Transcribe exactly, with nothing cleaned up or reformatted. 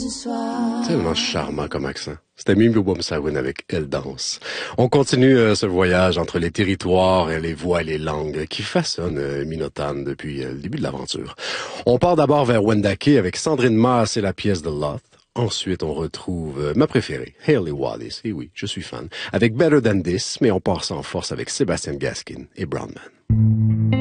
ce soir. Tellement charmant comme accent. C'était Mimi Wamsawin avec Elle danse. On continue euh, ce voyage entre les territoires, et les voix et les langues qui façonnent euh, Minotan depuis euh, le début de l'aventure. On part d'abord vers Wendake avec Sandrine Maas et la pièce de Loth. Ensuite, on retrouve euh, ma préférée, Hayley Wallis. Et oui, je suis fan. Avec Better Than This, mais on part sans force avec Sébastien Gaskin et Brown Man.